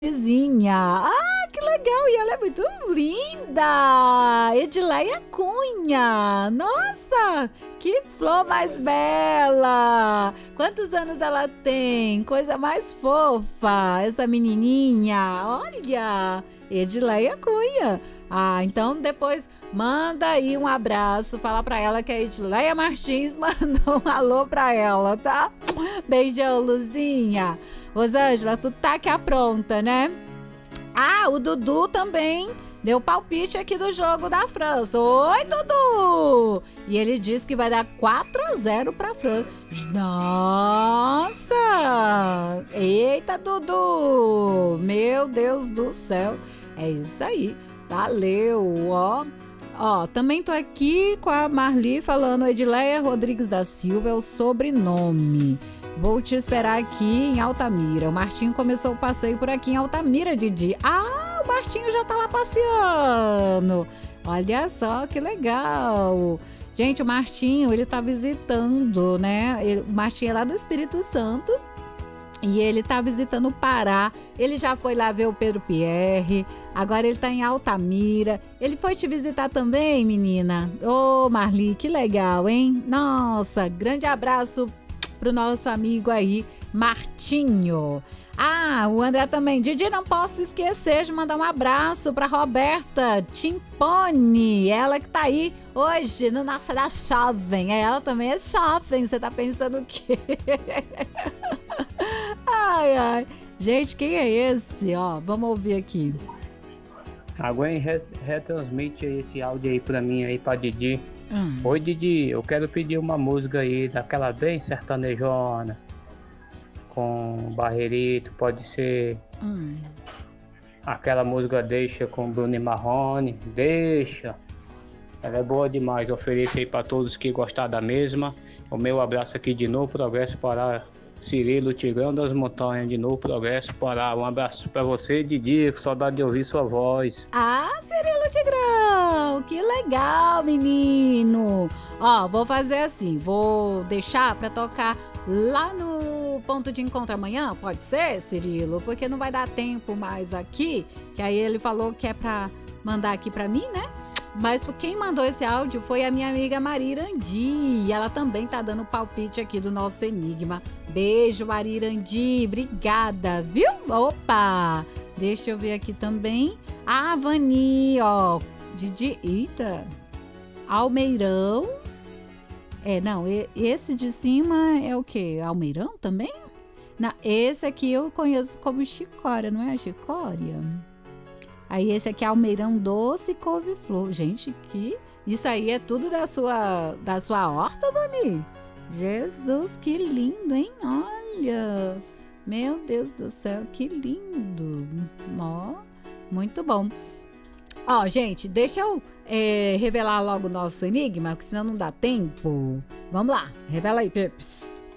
vizinha. Ah, que legal! E ela é muito linda! Edileia Cunha! Nossa, que flor mais bela! Quantos anos ela tem? Coisa mais fofa, essa menininha. Olha, Edileia Cunha. Ah, então depois manda aí um abraço, fala pra ela que a Edileia Martins mandou um alô pra ela, tá? Beijão, Luzinha. Rosângela, tu tá aqui pronta, né? Ah, o Dudu também deu palpite aqui do jogo da França. Oi, Dudu! E ele disse que vai dar 4-0 pra França. Nossa! Eita, Dudu! Meu Deus do céu. É isso aí. Valeu, ó. Ó, também tô aqui com a Marli falando Edileia Rodrigues da Silva é o sobrenome. Vou te esperar aqui em Altamira. O Martinho começou o passeio por aqui em Altamira, Didi. Ah, o Martinho já tá lá passeando. Olha só que legal. Gente, o Martinho, ele tá visitando, né? O Martinho é lá do Espírito Santo. E ele tá visitando o Pará. Ele já foi lá ver o Pedro Pierre. Agora ele tá em Altamira. Ele foi te visitar também, menina? Ô, Marli, que legal, hein? Nossa, grande abraço pro nosso amigo aí, Martinho. Ah, o André também. Didi, não posso esquecer de mandar um abraço pra Roberta Timpone. Ela que tá aí hoje no Nossa da Jovem. Ela também é jovem. Você tá pensando o quê? Ai, ai. Gente, quem é esse? Ó, vamos ouvir aqui. A Gwen retransmite esse áudio aí pra mim aí, pra Didi. Oi, Didi, eu quero pedir uma música aí, daquela bem sertanejona, com Barrerito, pode ser aquela música Deixa com Bruno e Marrone, Deixa. Ela é boa demais, ofereço aí pra todos que gostaram da mesma. O meu abraço aqui de novo, Progresso Pará. Cirilo Tigrão das Montanhas, de novo Progresso Pará. Um abraço pra você, Didi, com saudade de ouvir sua voz. Ah, Cirilo Tigrão, que legal, menino. Ó, vou fazer assim, vou deixar pra tocar lá no ponto de encontro amanhã, pode ser, Cirilo? Porque não vai dar tempo mais aqui, que aí ele falou que é pra mandar aqui pra mim, né? Mas quem mandou esse áudio foi a minha amiga Marirandi. E ela também tá dando palpite aqui do nosso enigma. Beijo, Marirandi. Obrigada, viu? Opa! Deixa eu ver aqui também. A Vani, ó. Didi. Eita. Almeirão. Não, esse de cima é o quê? Almeirão também? Não, esse aqui eu conheço como chicória, não é a chicória? Aí esse aqui é almeirão doce e couve-flor. Gente, isso aí é tudo da sua horta, Vani? Jesus, que lindo, hein? Olha, meu Deus do céu, que lindo. Ó, muito bom. Ó, gente, deixa eu revelar logo o nosso enigma, porque senão não dá tempo. Vamos lá, revela aí, Peps.